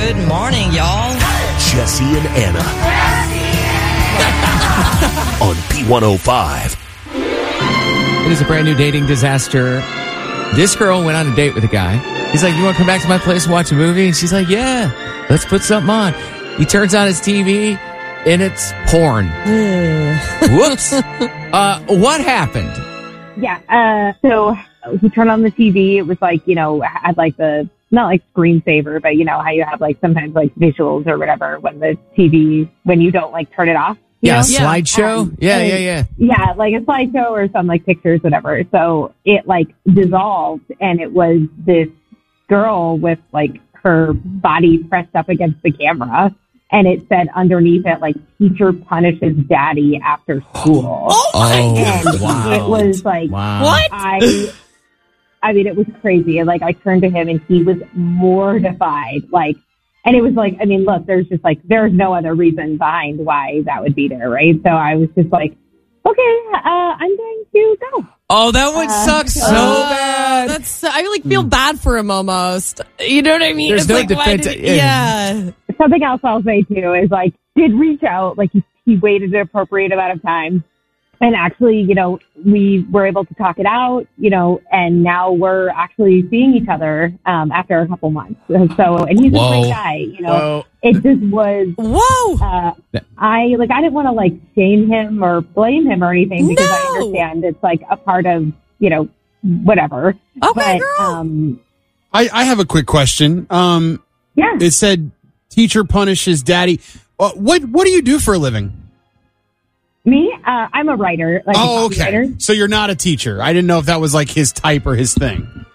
Good morning, y'all. Jesse and Anna. On B105. It is a brand new dating disaster. This girl went on a date with a guy. He's like, you want to come back to my place and watch a movie? And she's like, yeah, let's put something on. He turns on his TV, and it's porn. Whoops. What happened? Yeah, so he turned on the TV. It was like, had like not like screensaver, but how you have like sometimes like visuals or whatever when the TV, when you don't like turn it off. Yeah, slideshow? Yeah. Yeah, like a slideshow or some like pictures, whatever. So it like dissolved, and it was this girl with like her body pressed up against the camera. And it said underneath it, like, teacher punishes daddy after school. Oh, and wow. It was like, What? I mean, it was crazy. And like, I turned to him and he was mortified. Like, and it was like, I mean, look, there's no other reason behind why that would be there, right? So I was just like, okay, I'm going to go. Oh, that would suck so bad. I like feel bad for him almost. You know what I mean? There's It's no like, why defense. Something else I'll say too is like, did reach out, like he waited an appropriate amount of time. And actually, we were able to talk it out, and now we're actually seeing each other after a couple months. So, and he's a great guy, It just was, I didn't want to like shame him or blame him or anything because I understand it's like a part of, whatever. Okay, but, girl. I have a quick question. Yeah. It said teacher punishes daddy. What do you do for a living? Me? I'm a writer. Like Oh, a okay. copywriter. So you're not a teacher. I didn't know if that was like his type or his thing.